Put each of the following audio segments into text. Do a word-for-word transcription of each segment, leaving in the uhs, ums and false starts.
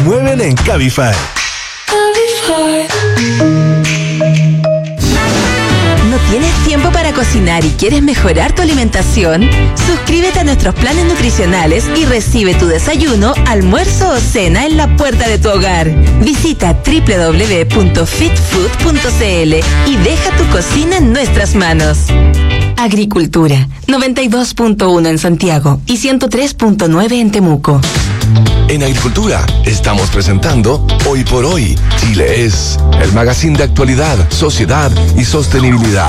mueven en Cabify. ¿No tienes tiempo para cocinar y quieres mejorar tu alimentación? Suscríbete a nuestros planes nutricionales y recibe tu desayuno, almuerzo o cena en la puerta de tu hogar. Visita doble u doble u doble u punto fit food punto c l y deja tu cocina en nuestras manos. Agricultura, noventa y dos punto uno en Santiago y ciento tres punto nueve en Temuco. En Agricultura estamos presentando Hoy por Hoy. Chile es el magazine de actualidad, sociedad y sostenibilidad.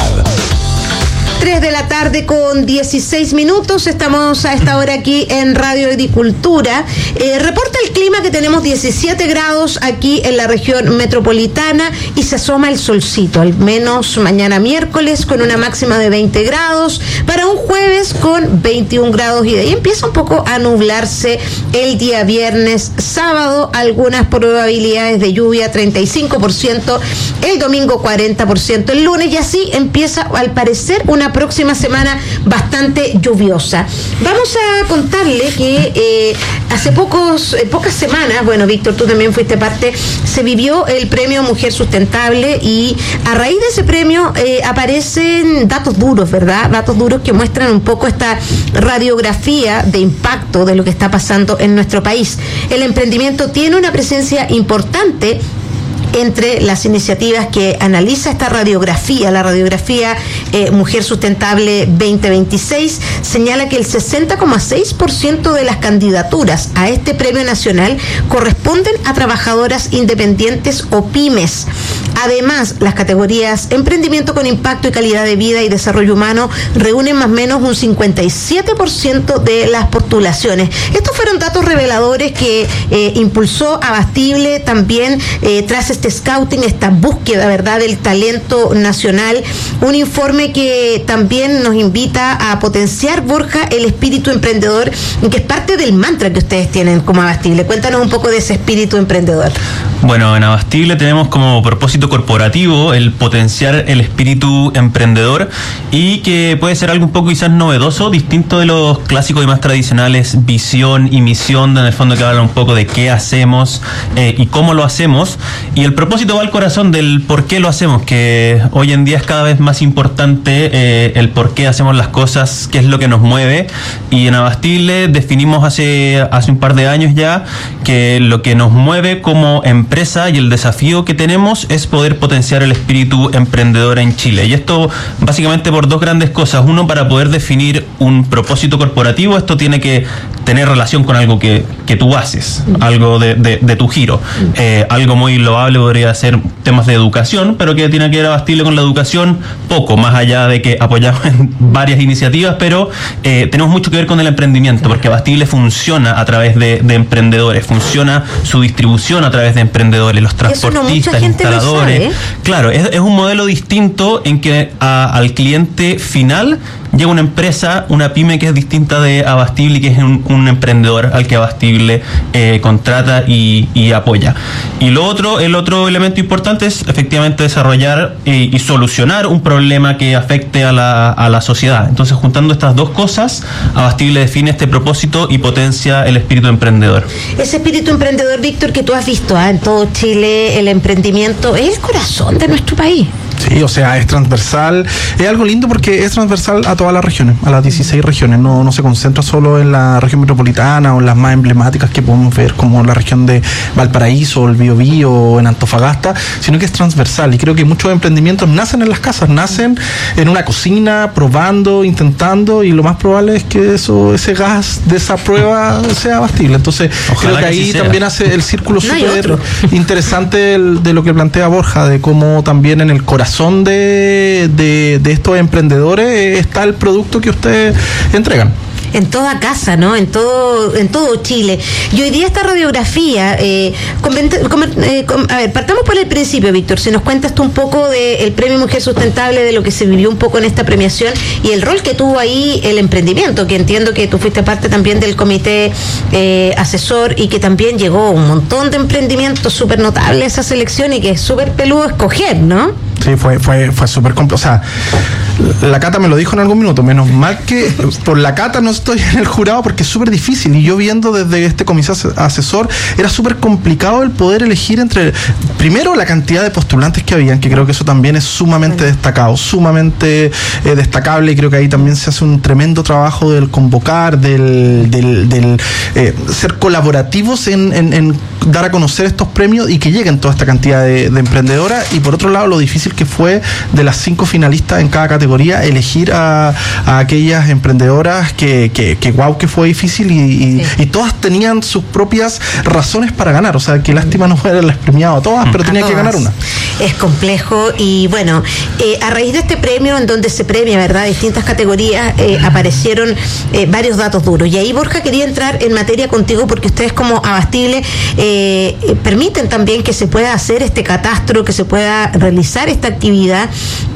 tres de la tarde con dieciséis minutos. Estamos a esta hora aquí en Radio Agricultura. Eh, reporta el clima que tenemos diecisiete grados aquí en la región metropolitana y se asoma el solcito, al menos mañana miércoles con una máxima de veinte grados, para un jueves con veintiún grados y de ahí empieza un poco a nublarse el día viernes, sábado, algunas probabilidades de lluvia, treinta y cinco por ciento, el domingo cuarenta por ciento, el lunes y así empieza al parecer una próxima semana bastante lluviosa. Vamos a contarle que eh, hace pocos, eh, pocas semanas, bueno, Víctor, tú también fuiste parte, se vivió el premio Mujer Sustentable y a raíz de ese premio eh, aparecen datos duros, ¿verdad? Datos duros que muestran un poco esta radiografía de impacto de lo que está pasando en nuestro país. El emprendimiento tiene una presencia importante entre las iniciativas que analiza esta radiografía. La radiografía eh, Mujer Sustentable veinte veintiséis señala que el sesenta coma seis por ciento de las candidaturas a este premio nacional corresponden a trabajadoras independientes o pymes. Además, las categorías Emprendimiento con Impacto y Calidad de Vida y Desarrollo Humano reúnen más o menos un cincuenta y siete por ciento de las postulaciones. Estos fueron datos reveladores que eh, impulsó Abastible también eh, tras este scouting, esta búsqueda, ¿verdad?, del talento nacional. Un informe que también nos invita a potenciar, Borja, el espíritu emprendedor, que es parte del mantra que ustedes tienen como Abastible. Cuéntanos un poco de ese espíritu emprendedor. Bueno, en Abastible tenemos como propósito corporativo el potenciar el espíritu emprendedor y que puede ser algo un poco quizás novedoso, distinto de los clásicos y más tradicionales visión y misión, donde en el fondo que habla un poco de qué hacemos eh, y cómo lo hacemos. Y el propósito va al corazón del por qué lo hacemos, que hoy en día es cada vez más importante eh, el por qué hacemos las cosas, qué es lo que nos mueve. Y en Abastible definimos hace, hace un par de años ya que lo que nos mueve como empresa y el desafío que tenemos es poder potenciar el espíritu emprendedor en Chile. Y esto básicamente por dos grandes cosas. Uno, para poder definir un propósito corporativo, esto tiene que tener relación con algo que, que tú haces, algo de, de, de tu giro. Eh, algo muy loable podría ser temas de educación, pero que tiene que ver Abastible con la educación poco, más allá de que apoyamos en varias iniciativas, pero eh, tenemos mucho que ver con el emprendimiento, porque Abastible funciona a través de, de emprendedores, funciona su distribución a través de emprendedores, los transportistas, no instaladores. Claro, es, es un modelo distinto en que a, al cliente final llega una empresa, una pyme que es distinta de Abastible, que es un, un emprendedor al que Abastible eh, contrata y, y apoya. Y lo otro, el otro elemento importante es efectivamente desarrollar eh, y solucionar un problema que afecte a la, a la sociedad. Entonces, juntando estas dos cosas, Abastible define este propósito y potencia el espíritu emprendedor. Ese espíritu emprendedor, Víctor, que tú has visto ¿eh? en todo Chile, el emprendimiento es el corazón de nuestro país. Sí, o sea, es transversal, es algo lindo porque es transversal a todas las regiones, a las dieciséis regiones, no, no se concentra solo en la región metropolitana o en las más emblemáticas que podemos ver como la región de Valparaíso, el Biobío o en Antofagasta, sino que es transversal y creo que muchos emprendimientos nacen en las casas, nacen en una cocina, probando, intentando y lo más probable es que eso, ese gas de esa prueba sea Abastible. Entonces, ojalá creo que ahí que también hace el círculo súper no interesante el, de lo que plantea Borja, de cómo también en el corazón De, de, de estos emprendedores está el producto que ustedes entregan. En toda casa, ¿no? En todo, en todo Chile. Y hoy día esta radiografía, eh, convent, com, eh, com, a ver, partamos por el principio, Víctor. Si nos cuentas tú un poco del Premio Mujer Sustentable, de lo que se vivió un poco en esta premiación y el rol que tuvo ahí el emprendimiento, que entiendo que tú fuiste parte también del comité eh, asesor y que también llegó un montón de emprendimientos súper notables a esa selección y que es súper peludo escoger, ¿no? Sí, fue, fue, fue súper complejo. O sea, la Cata me lo dijo en algún minuto, menos mal que por la Cata nos estoy en el jurado porque es súper difícil, y yo viendo desde este comité asesor, era súper complicado el poder elegir entre, primero, la cantidad de postulantes que habían, que creo que eso también es sumamente destacado, sumamente eh, destacable, y creo que ahí también se hace un tremendo trabajo del convocar, del, del, del eh, ser colaborativos en, en, en dar a conocer estos premios y que lleguen toda esta cantidad de, de emprendedoras, y por otro lado lo difícil que fue de las cinco finalistas en cada categoría elegir a, a aquellas emprendedoras que, que, que wow, que fue difícil, y, y, sí. y todas tenían sus propias razones para ganar, o sea, que lástima no haberlas premiado a todas, pero tenía que ganar una. Es complejo, y bueno, eh, a raíz de este premio en donde se premia, ¿verdad?, distintas categorías, eh, aparecieron eh, varios datos duros, y ahí, Borja, quería entrar en materia contigo porque ustedes como Abastible eh, permiten también que se pueda hacer este catastro, que se pueda realizar esta actividad,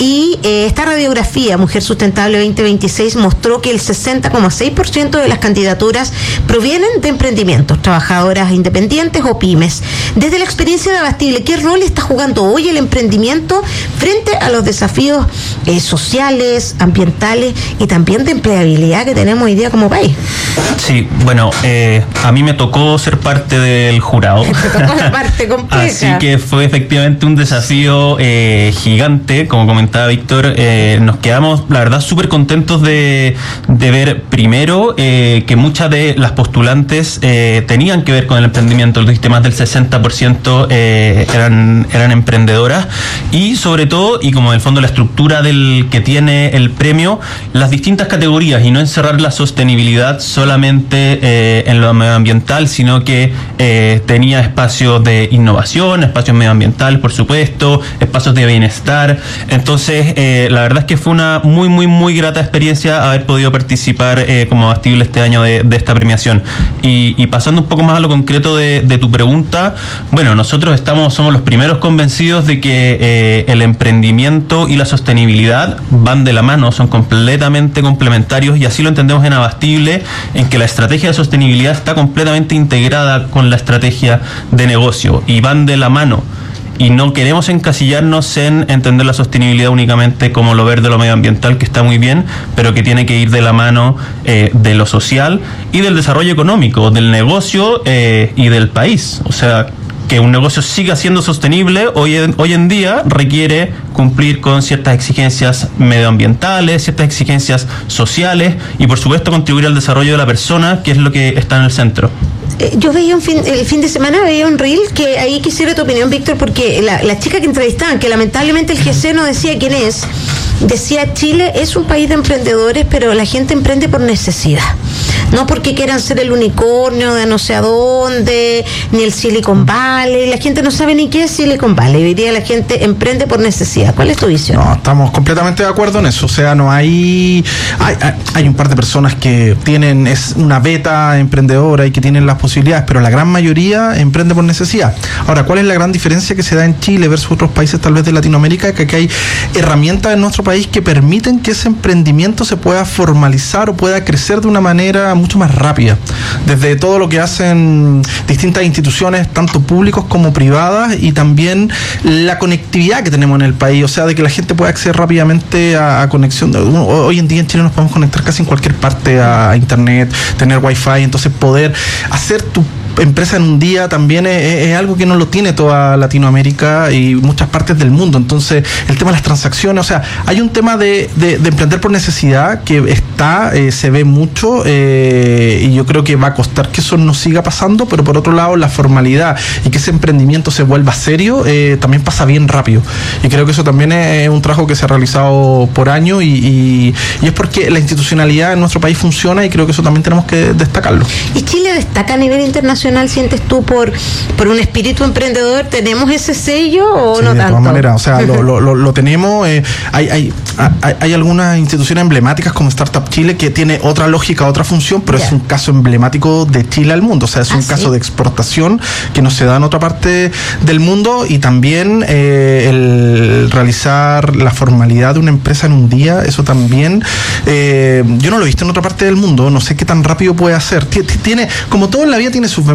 y eh, esta radiografía Mujer Sustentable veinte veintiséis mostró que el sesenta coma seis por ciento de las candidaturas provienen de emprendimientos, trabajadoras independientes o pymes. Desde la experiencia de Abastible, ¿qué rol está jugando hoy el emprendimiento frente a los desafíos eh, sociales, ambientales y también de empleabilidad que tenemos hoy día como país? Sí, bueno, eh, a mí me tocó ser parte del jurado. Me tocó la parte compleja. Así que fue efectivamente un desafío eh, gigante, como comentaba Víctor. Eh, nos quedamos, la verdad, súper contentos de, de ver primero eh, que muchas de las postulantes eh, tenían que ver con el emprendimiento. Los sistemas del sesenta por ciento eh, eran, eran emprendedoras, y sobre todo, y como en el fondo la estructura del que tiene el premio, las distintas categorías, y no encerrar la sostenibilidad solamente eh, en lo medioambiental, sino que eh, tenía espacios de innovación, espacios medioambientales, por supuesto, espacios de bienestar. Entonces, eh, la verdad es que fue una muy, muy, muy grata experiencia haber podido participar eh, como Abastible este año de, de esta premiación. Y, y pasando un poco más a lo concreto de, de tu pregunta, bueno, nosotros estamos, somos los primeros convencidos de que eh, el emprendimiento y la sostenibilidad van de la mano, son completamente complementarios, y así lo entendemos en Abastible, en que la estrategia de sostenibilidad está completamente integrada con la estrategia de negocio y van de la mano. Y no queremos encasillarnos en entender la sostenibilidad únicamente como lo verde, lo medioambiental, que está muy bien, pero que tiene que ir de la mano eh, de lo social y del desarrollo económico, del negocio eh, y del país. O sea, que un negocio siga siendo sostenible hoy en, hoy en día requiere cumplir con ciertas exigencias medioambientales, ciertas exigencias sociales, y por supuesto contribuir al desarrollo de la persona, que es lo que está en el centro. Yo veía un fin, el fin de semana veía un reel que ahí quisiera tu opinión, Víctor, porque la, la chica que entrevistaban, que lamentablemente el G C no decía quién es, decía: Chile es un país de emprendedores, pero la gente emprende por necesidad, no porque quieran ser el unicornio de no sé a dónde, ni el Silicon Valley. La gente no sabe ni qué es Silicon Valley. Hoy día la gente emprende por necesidad. ¿Cuál es tu visión? No, estamos completamente de acuerdo en eso. O sea, no hay hay, hay un par de personas que tienen es una beta emprendedora y que tienen las posibilidades, pero la gran mayoría emprende por necesidad. Ahora, ¿cuál es la gran diferencia que se da en Chile versus otros países tal vez de Latinoamérica? Que aquí hay herramientas en nuestro país que permiten que ese emprendimiento se pueda formalizar o pueda crecer de una manera mucho más rápida. Desde todo lo que hacen distintas instituciones, tanto públicos como privadas, y también la conectividad que tenemos en el país, o sea, de que la gente pueda acceder rápidamente a, a conexión. Hoy en día en Chile nos podemos conectar casi en cualquier parte a, a internet, tener wifi, entonces poder hacer tu empresa en un día también es, es algo que no lo tiene toda Latinoamérica y muchas partes del mundo. Entonces, el tema de las transacciones, o sea, hay un tema de, de, de emprender por necesidad que está, eh, se ve mucho, eh, y yo creo que va a costar que eso no siga pasando, pero por otro lado, la formalidad y que ese emprendimiento se vuelva serio, eh, también pasa bien rápido. Y creo que eso también es un trabajo que se ha realizado por años, y, y, y es porque la institucionalidad en nuestro país funciona, y creo que eso también tenemos que destacarlo. ¿Y Chile destaca a nivel internacional, sientes tú, por, por un espíritu emprendedor? ¿Tenemos ese sello o sí, no de tanto? De todas maneras, o sea, lo, lo, lo, lo tenemos. Eh, hay, hay, hay, hay algunas instituciones emblemáticas como Startup Chile que tiene otra lógica, otra función, pero yeah. es un caso emblemático de Chile al mundo. O sea, es ¿Ah, un sí? caso de exportación que no se da en otra parte del mundo, y también eh, el realizar la formalidad de una empresa en un día, eso también, eh, yo no lo he visto en otra parte del mundo, no sé qué tan rápido puede hacer. Tiene, como todo en la vida, tiene sus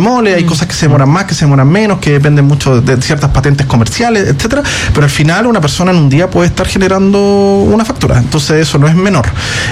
bemole, hay cosas que se demoran más, que se demoran menos, que dependen mucho de ciertas patentes comerciales, etcétera, pero al final una persona en un día puede estar generando una factura, entonces eso no es menor.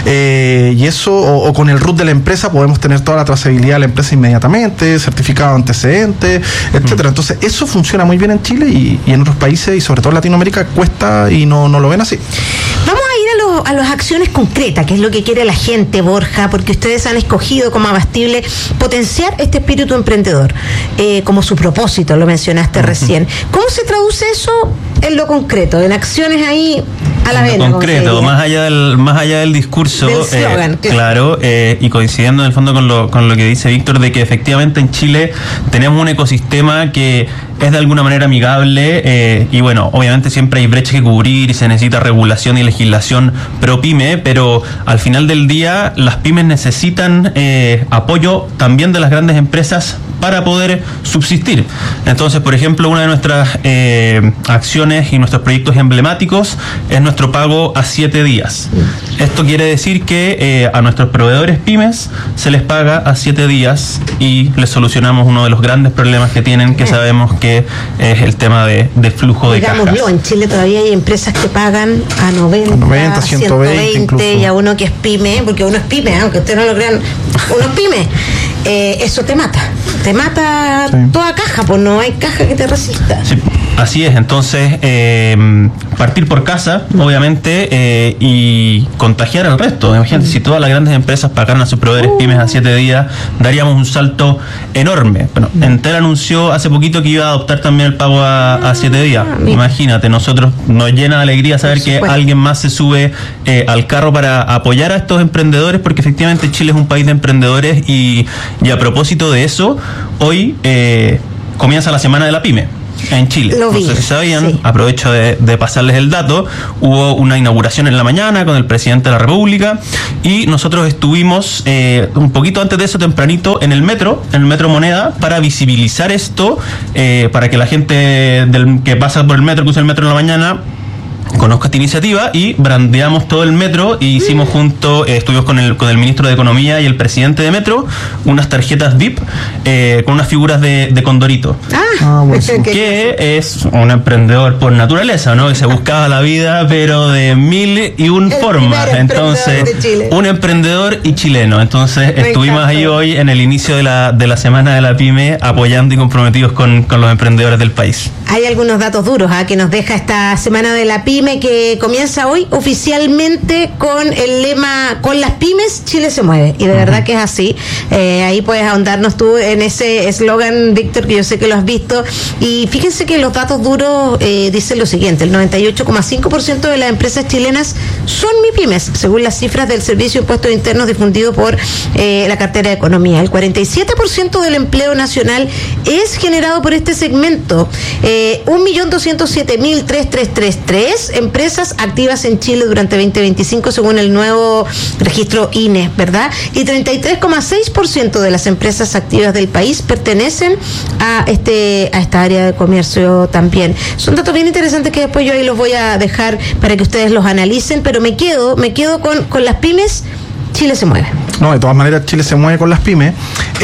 Eh, y eso, o, o con el root de la empresa podemos tener toda la trazabilidad de la empresa inmediatamente, certificado de antecedentes, etcétera. Entonces eso funciona muy bien en Chile y, y en otros países, y sobre todo en Latinoamérica, cuesta y no, no lo ven así. Vamos a ir a, los, a las acciones concretas, que es lo que quiere la gente, Borja, porque ustedes han escogido como Abastible potenciar este espíritu emprendedor, eh, como su propósito, lo mencionaste uh-huh. recién. ¿Cómo se traduce eso en lo concreto, en acciones ahí a la vena? Concreto, más allá del más allá del discurso, del slogan, eh, claro, eh, y coincidiendo en el fondo con lo, con lo que dice Víctor, de que efectivamente en Chile tenemos un ecosistema que es de alguna manera amigable, eh, y bueno, obviamente siempre hay brechas que cubrir y se necesita regulación y legislación pro pyme, pero al final del día las pymes necesitan eh, apoyo también de las grandes empresas para poder subsistir. Entonces, por ejemplo, una de nuestras eh, acciones y nuestros proyectos emblemáticos es nuestro pago a siete días. Esto quiere decir que eh, a nuestros proveedores pymes se les paga a siete días y les solucionamos uno de los grandes problemas que tienen, que sabemos que es el tema de, de flujo de cajas. Digámoslo, en Chile todavía hay empresas que pagan a noventa, noventa ciento veinte, ciento veinte y a uno que es pyme, porque uno es pyme, aunque ustedes no lo crean, uno es pyme. Eh, eso te mata, te mata sí. toda caja, pues no hay caja que te resista. Sí, así es, entonces eh, partir por casa, obviamente, eh, y contagiar al resto. Imagínate, mm. si todas las grandes empresas pagaran a sus proveedores uh. pymes a siete días, daríamos un salto enorme. Bueno, mm. Entel anunció hace poquito que iba a adoptar también el pago a, a siete días. Ah, Imagínate, nosotros nos llena de alegría saber que alguien más se sube eh, al carro para apoyar a estos emprendedores, porque efectivamente Chile es un país de emprendedores y Y a propósito de eso, hoy eh, comienza la Semana de la Pyme en Chile. Lo vi, no sé si sabían, sí. aprovecho de, de pasarles el dato. Hubo una inauguración en la mañana con el presidente de la República y nosotros estuvimos eh, un poquito antes de eso, tempranito, en el metro, en el Metro Moneda, para visibilizar esto, eh, para que la gente del, que pasa por el metro, que usa el metro en la mañana, conozca esta iniciativa, y brandeamos todo el metro y hicimos junto, eh, estuvimos con el con el ministro de Economía y el presidente de Metro, unas tarjetas V I P eh, con unas figuras de, de Condorito. Ah, bueno, que es un emprendedor por naturaleza, ¿no? Que se buscaba la vida, pero de mil y un formas. Entonces, un emprendedor y chileno. Entonces, Me estuvimos encanta. ahí hoy en el inicio de la, de la Semana de la Pyme, apoyando y comprometidos con, con los emprendedores del país. Hay algunos datos duros ¿eh? que nos deja esta Semana de la Pyme, que comienza hoy oficialmente con el lema "Con las pymes Chile se mueve", y de uh-huh. verdad que es así. Eh, ahí puedes ahondarnos tú en ese eslogan, Víctor, que yo sé que lo has visto, y fíjense que los datos duros eh, dicen lo siguiente: el noventa y ocho coma cinco por ciento de las empresas chilenas son MIPYMES, según las cifras del Servicio de Impuestos Internos difundido por eh, la cartera de Economía. El cuarenta y siete por ciento del empleo nacional es generado por este segmento. Eh, un millón doscientos siete mil trescientos treinta y tres empresas activas en Chile durante veinte veinticinco, según el nuevo registro I N E, ¿verdad? Y treinta y tres coma seis por ciento de las empresas activas del país pertenecen a este a esta área de comercio también. Son datos bien interesantes que después yo ahí los voy a dejar para que ustedes los analicen, pero me quedo, me quedo con, con las pymes. Chile se mueve. No, de todas maneras Chile se mueve con las pymes.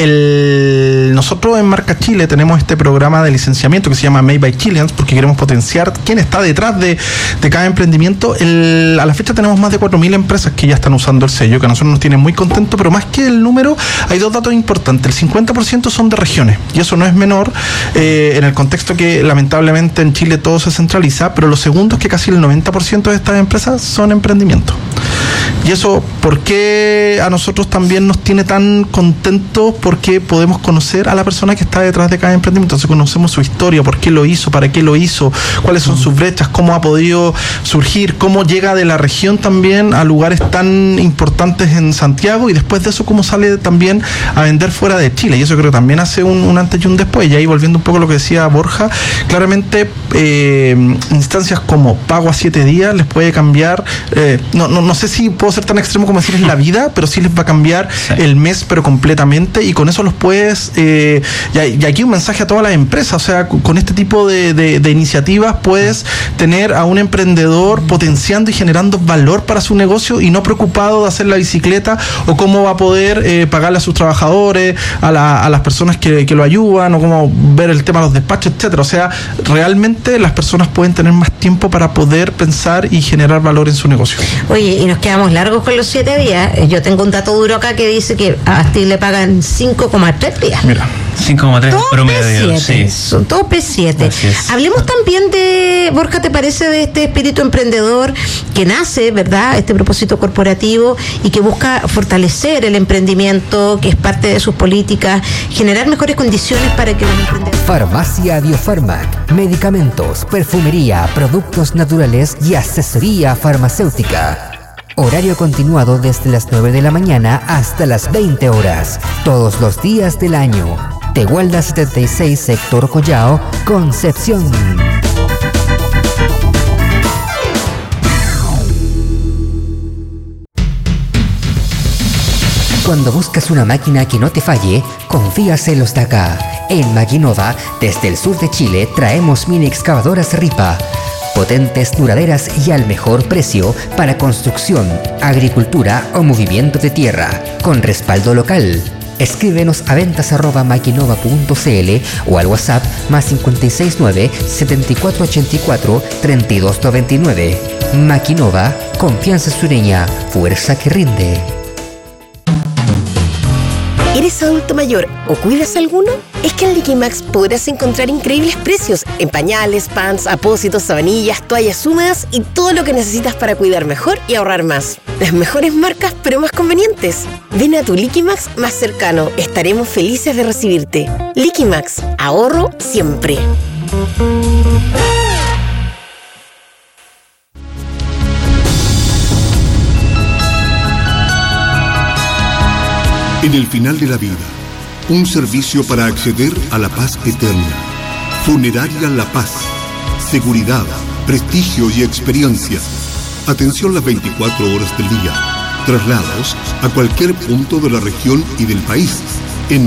El, nosotros en Marca Chile tenemos este programa de licenciamiento que se llama Made by Chileans, porque queremos potenciar quién está detrás de, de cada emprendimiento. El, a la fecha tenemos más de cuatro mil empresas que ya están usando el sello, que a nosotros nos tiene muy contentos, pero más que el número, hay dos datos importantes. El cincuenta por ciento son de regiones, y eso no es menor eh, en el contexto que lamentablemente en Chile todo se centraliza, pero lo segundo es que casi el noventa por ciento de estas empresas son emprendimientos. Y eso, ¿por qué a nosotros también nos tiene tan contentos? Porque podemos conocer a la persona que está detrás de cada emprendimiento. Entonces conocemos su historia, por qué lo hizo, para qué lo hizo, cuáles son sus brechas, cómo ha podido surgir, cómo llega de la región también a lugares tan importantes en Santiago, y después de eso cómo sale también a vender fuera de Chile. Y eso creo que también hace un, un antes y un después. Y ahí, volviendo un poco a lo que decía Borja, claramente eh, instancias como pago a siete días les puede cambiar, eh, no, no, no sé si puedo ser tan extremo como decir es la vida, pero sí les va a cambiar sí. el mes, pero completamente, y con eso los puedes, eh, y, y aquí un mensaje a todas las empresas, o sea, con este tipo de, de, de iniciativas puedes tener a un emprendedor potenciando y generando valor para su negocio y no preocupado de hacer la bicicleta o cómo va a poder eh, pagarle a sus trabajadores, a, la, a las personas que, que lo ayudan, o cómo ver el tema de los despachos, etcétera. O sea, realmente las personas pueden tener más tiempo para poder pensar y generar valor en su negocio. Oye, y nos quedamos largos con los siete días. Yo tengo un dato duro acá que dice que a Basti le pagan cinco coma tres días. Mira. cinco coma tres promedio, P siete, sí. Son todos P siete. Hablemos también de, Borja, ¿te parece de este espíritu emprendedor que nace, verdad, este propósito corporativo y que busca fortalecer el emprendimiento, que es parte de sus políticas, generar mejores condiciones para que los emprendedores... Farmacia Biofarmac, medicamentos, perfumería, productos naturales y asesoría farmacéutica. Horario continuado desde las nueve de la mañana hasta las veinte horas, todos los días del año. Tehuelda setenta y seis, sector Collao, Concepción. Cuando buscas una máquina que no te falle, confías en los de acá. En Maquinova, desde el sur de Chile, traemos mini excavadoras Ripa. Potentes, duraderas y al mejor precio para construcción, agricultura o movimiento de tierra, con respaldo local. Escríbenos a ventas arroba maquinova punto cl o al WhatsApp más cinco seis nueve, siete cuatro ocho cuatro, tres dos nueve nueve. Maquinova, confianza sureña, fuerza que rinde. ¿Eres adulto mayor o cuidas a alguno? Es que en Liquimax podrás encontrar increíbles precios en pañales, pants, apósitos, sabanillas, toallas húmedas y todo lo que necesitas para cuidar mejor y ahorrar más. Las mejores marcas, pero más convenientes. Ven a tu Liquimax más cercano. Estaremos felices de recibirte. Liquimax, ahorro siempre. En el final de la vida, un servicio para acceder a la paz eterna. Funeraria La Paz. Seguridad, prestigio y experiencia. Atención las veinticuatro horas del día. Traslados a cualquier punto de la región y del país.